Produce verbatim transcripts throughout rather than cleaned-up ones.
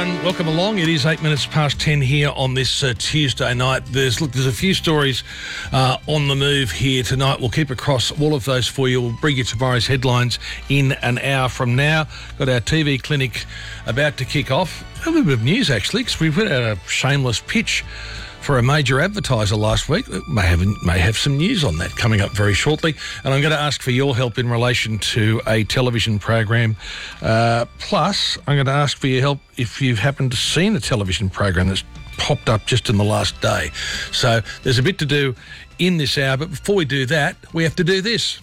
everyone. Welcome along. It is eight minutes past ten here on this uh, Tuesday night. There's look, there's a few stories uh, on the move here tonight. We'll keep across all of those for you. We'll bring you tomorrow's headlines in an hour from now. Got our T V clinic about to kick off. A little bit of news, actually, because we put out a shameless pitch for a major advertiser last week. May have may have some news on that coming up very shortly. And I'm going to ask for your help in relation to a television program. Uh, plus, I'm going to ask for your help if you've happened to seen a television program that's popped up just in the last day. So there's a bit to do in this hour, but before we do that, we have to do this.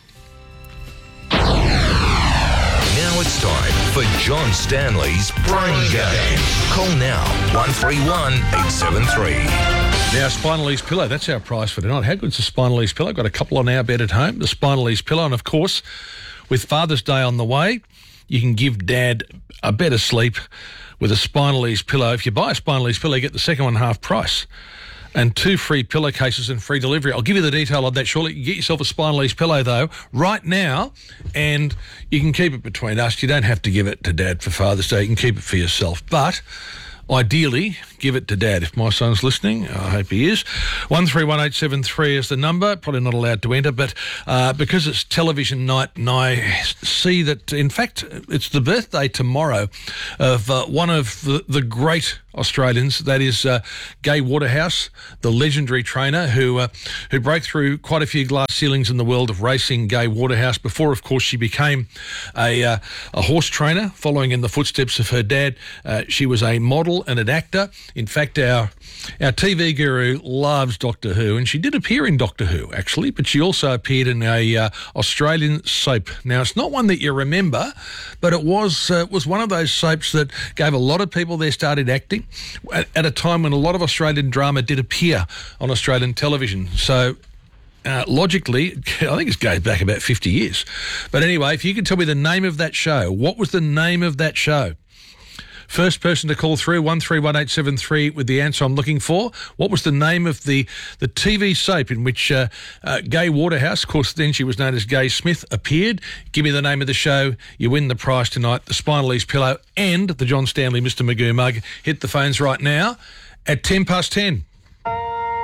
Now it's time for John Stanley's Brain Game. Call now, one three one, eight seven three. Now, Spinal Ease Pillow, that's our prize for tonight. How good's the Spinal Ease Pillow? Got a couple on our bed at home, the Spinal Ease Pillow. And, of course, with Father's Day on the way, you can give Dad a better sleep with a Spinal Ease Pillow. If you buy a Spinal Ease Pillow, you get the second one half price. And two free pillowcases and free delivery. I'll give you the detail on that shortly. You get yourself a Spinal Ease Pillow, though, right now, and you can keep it between us. You don't have to give it to Dad for Father's Day. You can keep it for yourself. But ideally, give it to Dad. If my son's listening, I hope he is. one three one eight seven three is the number. Probably not allowed to enter, but uh, because it's television night and I see that, in fact, it's the birthday tomorrow of uh, one of the, the great Australians, that is uh, Gai Waterhouse, the legendary trainer who uh, who broke through quite a few glass ceilings in the world of racing. Gai Waterhouse, before, of course, she became a uh, a horse trainer, following in the footsteps of her dad. Uh, she was a model and an actor. In fact, our our T V guru loves Doctor Who, and she did appear in Doctor Who, actually, but she also appeared in a uh, Australian soap. Now, it's not one that you remember, but it was uh, was one of those soaps that gave a lot of people their start in acting at, at a time when a lot of Australian drama did appear on Australian television. So, Uh, logically, I think it goes back about fifty years. But anyway, if you could tell me the name of that show, what was the name of that show? First person to call through, one three one eight seven three with the answer I'm looking for. What was the name of the, the T V soap in which uh, uh, Gai Waterhouse, of course then she was known as Gai Smith, appeared? Give me the name of the show. You win the prize tonight, the Spinal Ease Pillow and the John Stanley Mister Magoo mug. Hit the phones right now at ten past ten.